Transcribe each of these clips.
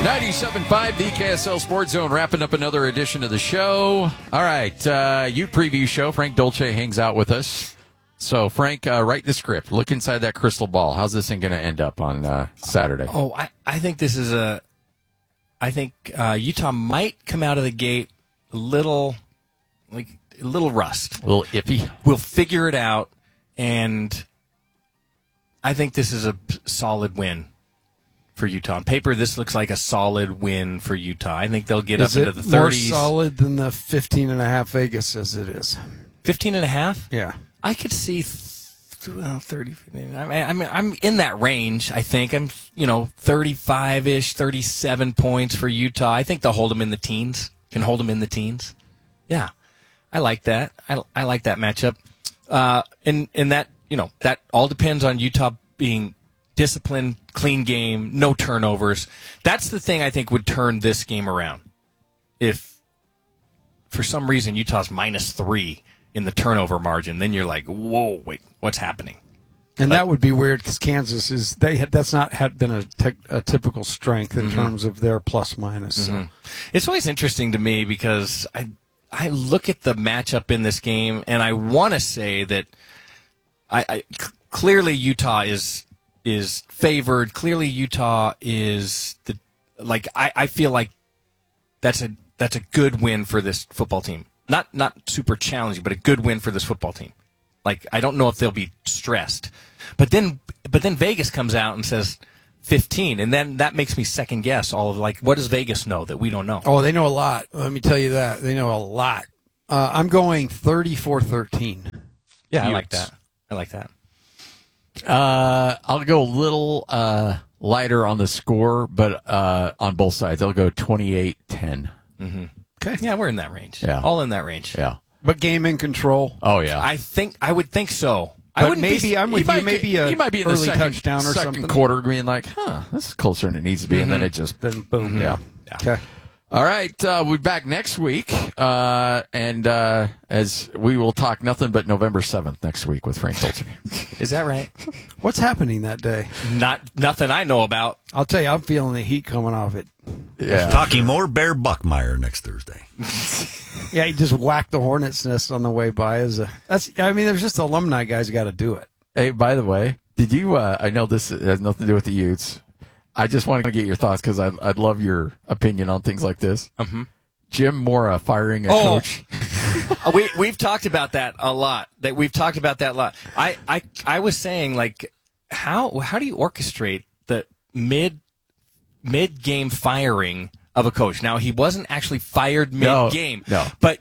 97.5, the KSL Sports Zone, wrapping up another edition of the show. All right, Ute preview show. Frank Dolce hangs out with us. So, Frank, write the script. Look inside that crystal ball. How's this thing going to end up on Saturday? Oh, I think this is I think Utah might come out of the gate a little rust. A little iffy. We'll figure it out, and I think this is a solid win for Utah. On paper, this looks like a solid win for Utah. I think they'll get up into the 30s. More solid than the 15.5 Vegas says it is. 15.5? Yeah. I could see 30. I'm in that range, I think. I'm, 35-ish, 37 points for Utah. I think they'll hold them in the teens. Can hold them in the teens. Yeah. I like that. I like that matchup. And that, that all depends on Utah being disciplined, clean game, no turnovers. That's the thing I think would turn this game around. If, for some reason, Utah's -3 in the turnover margin, then you're like, whoa, wait, what's happening? And that would be weird because Kansas is that's not been a typical strength in terms of their plus minus. So. It's always interesting to me because I look at the matchup in this game and I want to say that clearly Utah is favored. Clearly Utah is I feel like that's a good win for this football team. Not super challenging, but a good win for this football team. Like, I don't know if they'll be stressed. But then Vegas comes out and says 15, and then that makes me second guess all of, what does Vegas know that we don't know? Oh, they know a lot. Let me tell you that. They know a lot. I'm going 34-13. Yeah, I like that. I like that. I'll go a little lighter on the score, but on both sides. I'll go 28-10. Mm-hmm. Okay. Yeah, we're in that range. Yeah. All in that range. Yeah. But game in control. Oh, yeah. I would think so. But maybe I'm with you. Maybe he might be in the early touchdown or second something. quarter being like, this is closer than it needs to be, and then it just Then boom. yeah. Okay. All right, we'll be back next week, and as we will talk nothing but November 7th next week with Frank Dolce. Is that right? What's happening that day? Nothing I know about. I'll tell you, I'm feeling the heat coming off it. Yeah. Talking more Bear Buckmeyer next Thursday. Yeah, he just whacked the hornet's nest on the way by. There's just alumni guys got to do it. Hey, by the way, did you? I know this has nothing to do with the Utes. I just want to get your thoughts because I'd love your opinion on things like this. Mm-hmm. Jim Mora firing a coach. We've talked about that a lot. I was saying, how do you orchestrate the mid game firing of a coach? Now, he wasn't actually fired mid game. No. But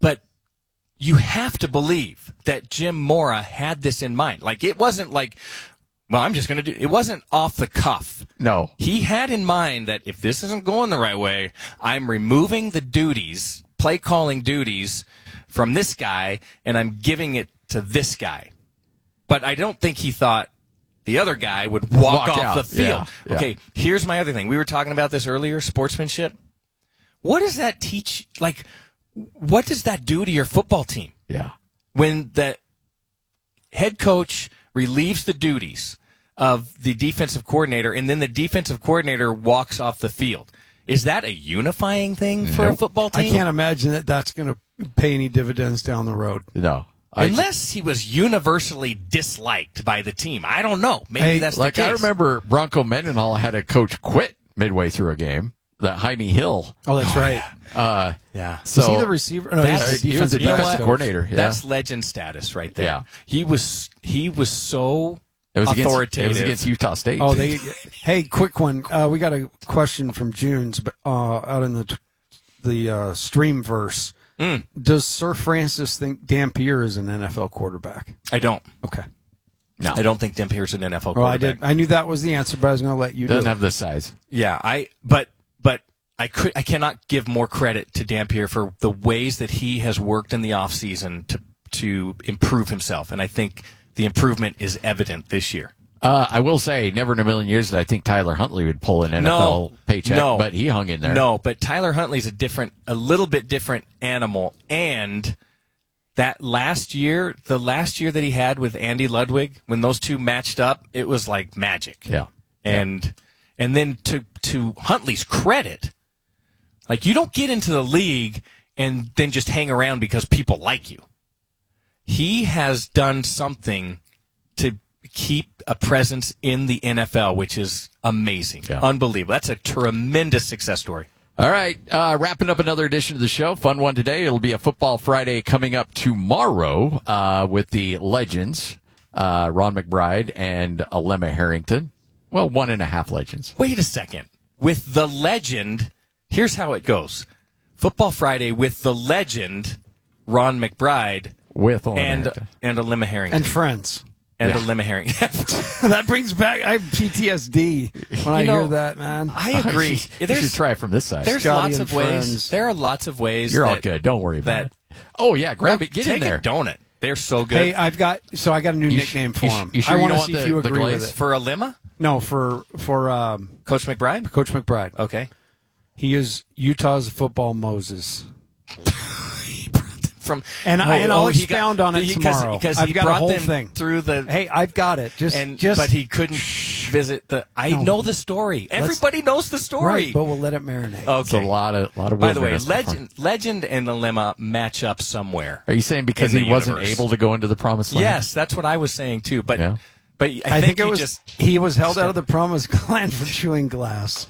you have to believe that Jim Mora had this in mind. It wasn't I'm just going to do it. Wasn't off the cuff. No. He had in mind that if this isn't going the right way, I'm removing the duties, play calling duties from this guy, and I'm giving it to this guy. But I don't think he thought the other guy would walk off out. the field. Yeah. Okay, here's my other thing. We were talking about this earlier, sportsmanship. What does that teach? What does that do to your football team? Yeah. When the head coach relieves the duties of the defensive coordinator, and then the defensive coordinator walks off the field. Is that a unifying thing for a football team? I can't imagine that that's going to pay any dividends down the road. No. Unless he was universally disliked by the team. I don't know. Maybe that's the case. I remember Bronco Mendenhall had a coach quit midway through a game. That Jaime Hill. Oh, that's right. Yeah. So, is he the receiver? No, he was the defensive coordinator. Yeah. That's legend status right there. Yeah. He was so It authoritative. was against Utah State. Oh, hey, quick one. We got a question from June's out in the Streamverse. Does Sir Francis think Dampier is an NFL quarterback? I don't. Okay. No. I don't think Dampier's an NFL quarterback. Well, I did. I knew that was the answer, but I was going to let you Doesn't have the size. Yeah, but I cannot give more credit to Dampier for the ways that he has worked in the offseason to improve himself, and I think the improvement is evident this year. I will say, never in a million years did I think Tyler Huntley would pull an NFL paycheck, but he hung in there. No, but Tyler Huntley's a little bit different animal, and that the last year that he had with Andy Ludwig, when those two matched up, it was like magic. Yeah. And And then to Huntley's credit, like, you don't get into the league and then just hang around because people like you. He has done something to keep a presence in the NFL, which is amazing. Yeah. Unbelievable. That's a tremendous success story. All right, wrapping up another edition of the show. Fun one today. It'll be a Football Friday coming up tomorrow with the legends, Ron McBride and Alema Harrington. Well, 1.5 legends. Wait a second. With the legend, here's how it goes. Football Friday with the legend, Ron McBride, With Alema and Harrington. Alema Harrington. And friends. And Alema Harrington. That brings back, I have PTSD when I hear that, man. I agree. You should try it from this side. There's Scotty lots and of ways. friends. There are lots of ways. You're all that- good. Don't worry about that- it. Oh, yeah, grab it. Get Take in there. a donut. They're so good. Hey, I got a new nickname for him. You sure I you want don't to want see if the- you the agree with glaze? it. For Alema? No, for Coach McBride? Coach McBride. Okay. He is Utah's football Moses. From And I'll expound on it because tomorrow. Because I've he got a brought whole them thing. through the. Hey, I've got it. But he couldn't visit the. I know the story. Everybody knows the story. Right, but we'll let it marinate. It's a Okay. lot of By the way, wilderness. legend and Alema match up somewhere. Are you saying because in he the wasn't universe. able to go into the promised land? Yes, that's what I was saying too. But Yeah. but I think it he was just. he was held out of the promised land for chewing glass.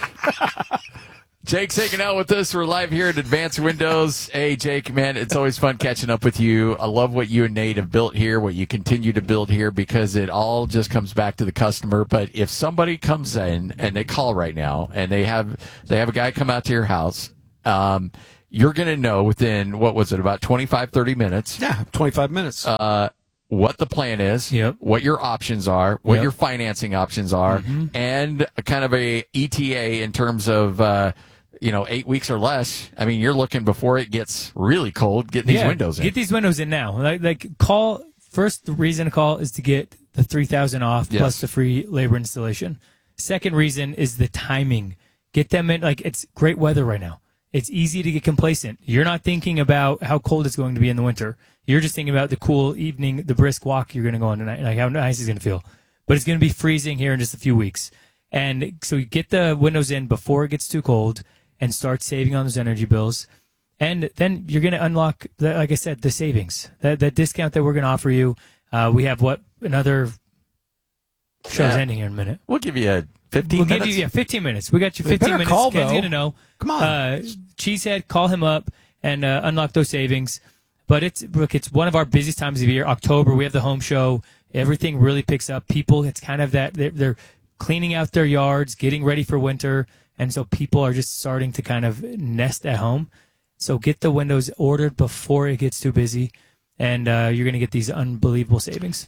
Jake's hanging out with us. We're live here at Advanced Windows. Hey, Jake, man, it's always fun catching up with you. I love what you and Nate have built here, what you continue to build here, because it all just comes back to the customer. But if somebody comes in and they call right now and they have a guy come out to your house, you're going to know within, what was it, about 25, 30 minutes, Yeah, 25 minutes. what the plan is, Yep. what your options are, what Yep. your financing options are, and kind of a ETA in terms of, 8 weeks or less. I mean, you're looking before it gets really cold, getting these windows in. Get these windows in now. Like call first. The reason to call is to get the 3,000 off Yes. plus the free labor installation. Second reason is the timing. Get them in. Like, it's great weather right now. It's easy to get complacent. You're not thinking about how cold it's going to be in the winter. You're just thinking about the cool evening, the brisk walk you're going to go on tonight, like how nice it's going to feel. But it's going to be freezing here in just a few weeks. And so you get the windows in before it gets too cold and start saving on those energy bills. And then you're going to unlock, like I said, the savings, that discount that we're going to offer you. We have another show's ending here in a minute. We'll give you 15 We'll minutes. give you 15 minutes. We got you They 15 better minutes. call, Ken's though. going to know. Come on. Cheesehead, call him up and unlock those savings. But it's one of our busiest times of year. October, we have the home show. Everything really picks up. People, it's kind of that they're cleaning out their yards, getting ready for winter, and so people are just starting to kind of nest at home. So get the windows ordered before it gets too busy, and you're going to get these unbelievable savings.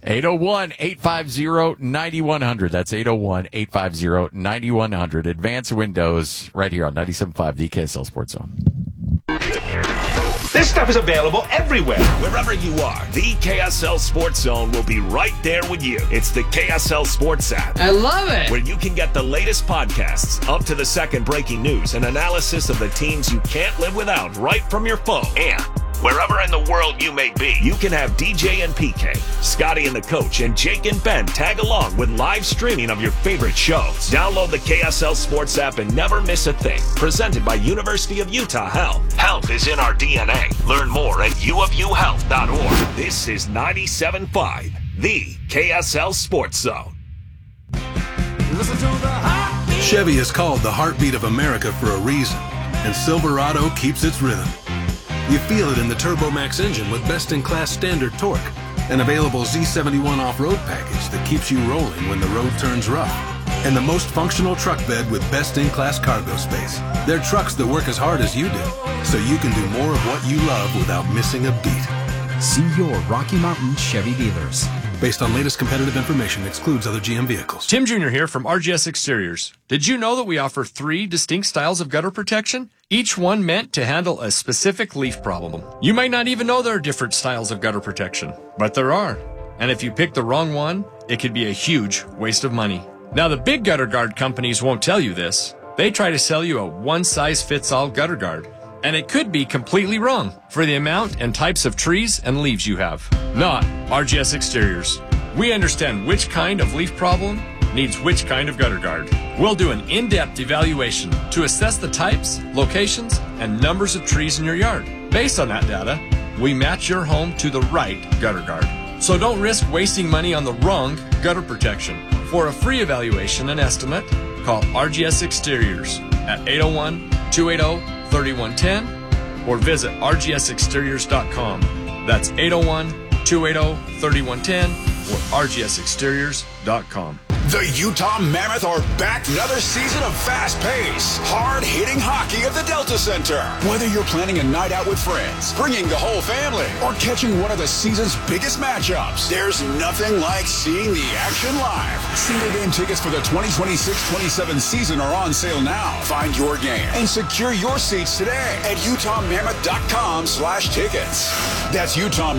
801-850-9100. That's 801-850-9100. Advanced Windows right here on 97.5 the KSL Sports Zone. This stuff is available everywhere. Wherever you are, the KSL Sports Zone will be right there with you. It's the KSL Sports app. I love it. Where you can get the latest podcasts, up to the second breaking news, and analysis of the teams you can't live without right from your phone. And wherever in the world you may be, you can have DJ and PK, Scotty and the coach, and Jake and Ben tag along with live streaming of your favorite shows. Download the KSL Sports app and never miss a thing. Presented by University of Utah Health. Health is in our DNA. Learn more at uofuhealth.org. This is 97.5, the KSL Sports Zone. Chevy is called the heartbeat of America for a reason, and Silverado keeps its rhythm. You feel it in the TurboMax engine with best-in-class standard torque, an available Z71 off-road package that keeps you rolling when the road turns rough, and the most functional truck bed with best-in-class cargo space. They're trucks that work as hard as you do, so you can do more of what you love without missing a beat. See your Rocky Mountain Chevy dealers. Based on latest competitive information, excludes other GM vehicles. Tim Jr. here from RGS Exteriors. Did you know that we offer 3 distinct styles of gutter protection? Each one meant to handle a specific leaf problem. You might not even know there are different styles of gutter protection, but there are. And if you pick the wrong one, it could be a huge waste of money. Now, the big gutter guard companies won't tell you this. They try to sell you a one-size-fits-all gutter guard. And it could be completely wrong for the amount and types of trees and leaves you have. Not RGS Exteriors. We understand which kind of leaf problem needs which kind of gutter guard. We'll do an in-depth evaluation to assess the types, locations, and numbers of trees in your yard. Based on that data, we match your home to the right gutter guard. So don't risk wasting money on the wrong gutter protection. For a free evaluation and estimate, call RGS Exteriors at 801-280-3110 or visit rgsexteriors.com. That's 801-280-3110 or rgsexteriors.com. The Utah Mammoth are back another season of fast-paced, hard-hitting hockey at the Delta Center. Whether you're planning a night out with friends, bringing the whole family, or catching one of the season's biggest matchups, there's nothing like seeing the action live. Single game tickets for the 2026-27 season are on sale now. Find your game and secure your seats today at utahmammoth.com/tickets. That's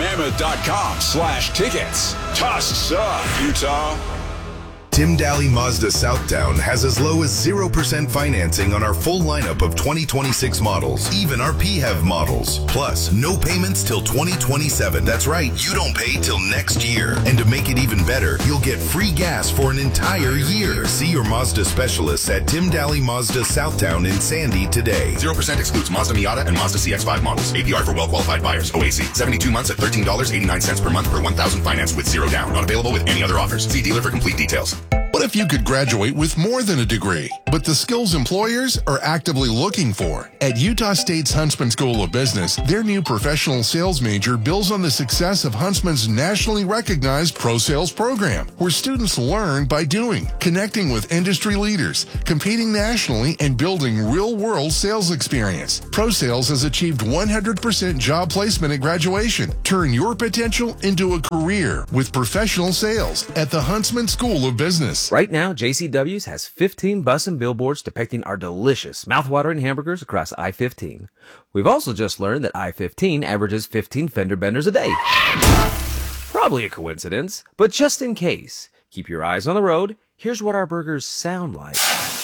utahmammoth.com/tickets. Tusks up, Utah. Tim Daly Mazda Southtown has as low as 0% financing on our full lineup of 2026 models, even our PHEV models. Plus, no payments till 2027. That's right, you don't pay till next year. And to make it even better, you'll get free gas for an entire year. See your Mazda specialists at Tim Daly Mazda Southtown in Sandy today. 0% excludes Mazda Miata and Mazda CX-5 models. APR for well-qualified buyers. OAC, 72 months at $13.89 per month per 1,000 financed with 0 down. Not available with any other offers. See dealer for complete details. What if you could graduate with more than a degree, but the skills employers are actively looking for? At Utah State's Huntsman School of Business, their new professional sales major builds on the success of Huntsman's nationally recognized Pro Sales program, where students learn by doing, connecting with industry leaders, competing nationally, and building real-world sales experience. Pro Sales has achieved 100% job placement at graduation. Turn your potential into a career with professional sales at the Huntsman School of Business. Right now, JCW's has 15 bus and billboards depicting our delicious, mouth-watering hamburgers across I-15. We've also just learned that I-15 averages 15 fender benders a day. Probably a coincidence, but just in case, keep your eyes on the road. Here's what our burgers sound like.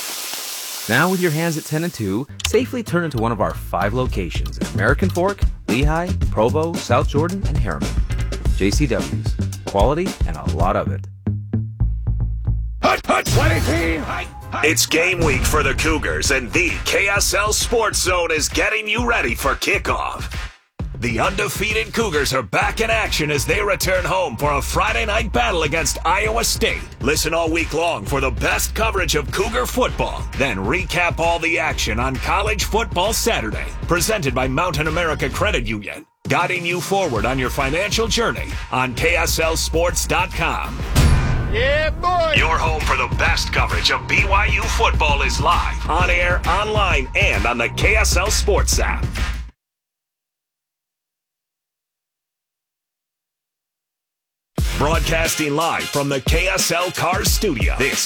Now with your hands at 10 and 2, safely turn into one of our 5 locations in American Fork, Lehigh, Provo, South Jordan, and Harriman. JCW's. Quality and a lot of it. It's game week for the Cougars, and the KSL Sports Zone is getting you ready for kickoff. The undefeated Cougars are back in action as they return home for a Friday night battle against Iowa State. Listen all week long for the best coverage of Cougar football. Then recap all the action on College Football Saturday, presented by Mountain America Credit Union, guiding you forward on your financial journey on KSLSports.com. Yeah, boy! Your home for the best coverage of BYU football is live, on air, online, and on the KSL Sports app. Broadcasting live from the KSL Cars Studio, this